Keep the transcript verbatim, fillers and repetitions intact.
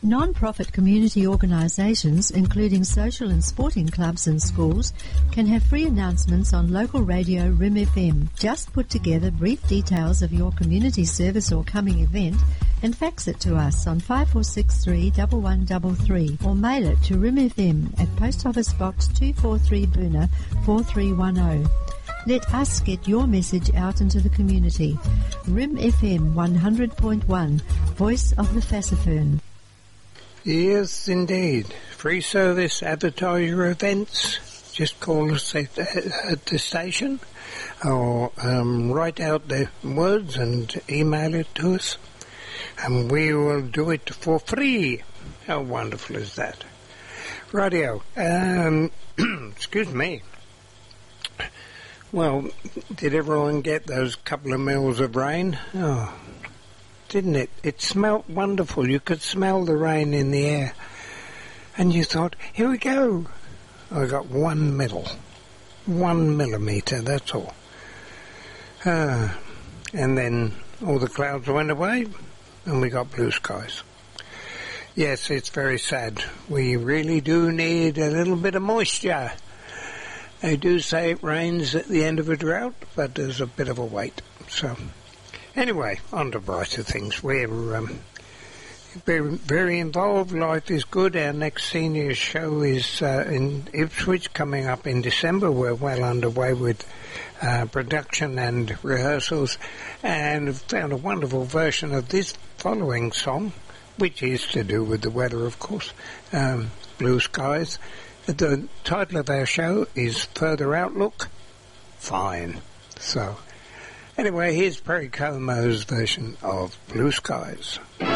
Non-profit community organisations, including social and sporting clubs and schools, can have free announcements on local radio R I M F M. Just put together brief details of your community service or coming event and fax it to us on five four six three, one one three three or mail it to R I M F M at Post Office Box two forty-three Boona four three one zero. Let us get your message out into the community. R I M F M one hundred point one, Voice of the Fassifern. Yes, indeed. Free service advertiser events. Just call us at, at the station or um, write out the words and email it to us. And we will do it for free. How wonderful is that? Radio. Um, excuse me. Well, did everyone get those couple of mils of rain? Oh, didn't it? It smelt wonderful. You could smell the rain in the air. And you thought, here we go. I got one mil. One millimetre, that's all. Uh, and then all the clouds went away and we got blue skies. Yes, it's very sad. We really do need a little bit of moisture. They do say it rains at the end of a drought, but there's a bit of a wait. So, anyway, on to brighter things. We're um, very, very involved. Life is good. Our next senior show is uh, in Ipswich, coming up in December. We're well underway with uh, production and rehearsals, and found a wonderful version of this following song, which is to do with the weather, of course, um, Blue Skies. The title of our show is Further Outlook. Fine. So, anyway, here's Perry Como's version of Blue Skies.